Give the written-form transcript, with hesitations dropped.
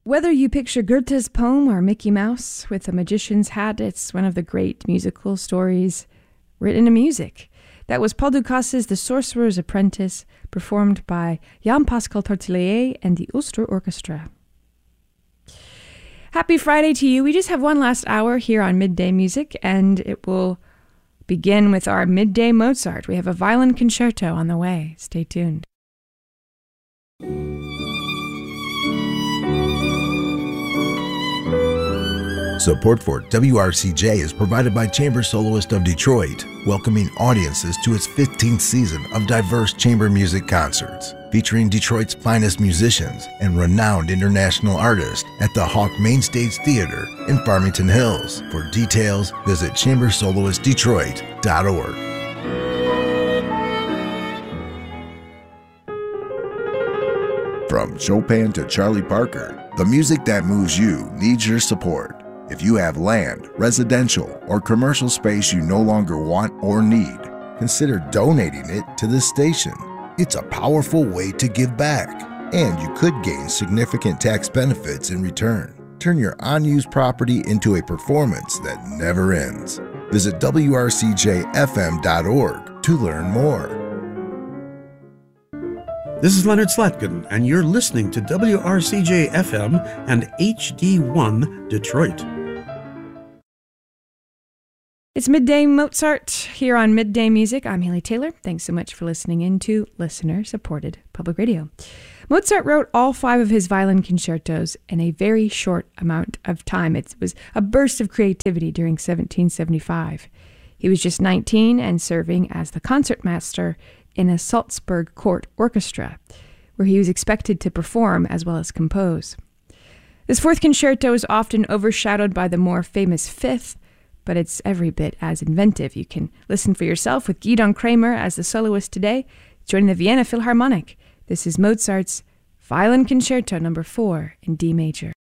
Whether you picture Goethe's poem or Mickey Mouse with a magician's hat, it's one of the great musical stories written in music. That was Paul Ducas's The Sorcerer's Apprentice, performed by Jan-Pascal Tortelier and the Ulster Orchestra. Happy Friday to you. We just have one last hour here on Midday Music, and it will begin with our Midday Mozart. We have a violin concerto on the way. Stay tuned. Support for WRCJ is provided by Chamber Soloist of Detroit, welcoming audiences to its 15th season of diverse chamber music concerts, featuring Detroit's finest musicians and renowned international artists at the Hawk Mainstage Theater in Farmington Hills. For details, visit chambersoloistdetroit.org. From Chopin to Charlie Parker, the music that moves you needs your support. If you have land, residential, or commercial space you no longer want or need, consider donating it to this station. It's a powerful way to give back, and you could gain significant tax benefits in return. Turn your unused property into a performance that never ends. Visit WRCJFM.org to learn more. This is Leonard Slatkin, and you're listening to WRCJ-FM and HD1 Detroit. It's Midday Mozart here on Midday Music. I'm Haley Taylor. Thanks so much for listening in to listener-supported public radio. Mozart wrote all 5 of his violin concertos in a very short amount of time. It was a burst of creativity during 1775. He was just 19 and serving as the concertmaster in a Salzburg court orchestra, where he was expected to perform as well as compose. This 4th concerto is often overshadowed by the more famous 5th, but it's every bit as inventive. You can listen for yourself with Gidon Kramer as the soloist today, joining the Vienna Philharmonic. This is Mozart's Violin Concerto No. 4 in D major.